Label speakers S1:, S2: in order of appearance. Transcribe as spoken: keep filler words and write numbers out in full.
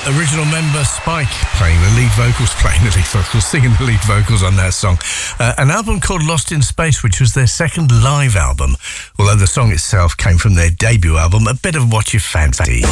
S1: original member Spike playing the lead vocals, playing the lead vocals, singing the lead vocals on that song. Uh, an album called Lost in Space, which was their second live album, although the song itself came from their debut album, A Bit of What You Fancy.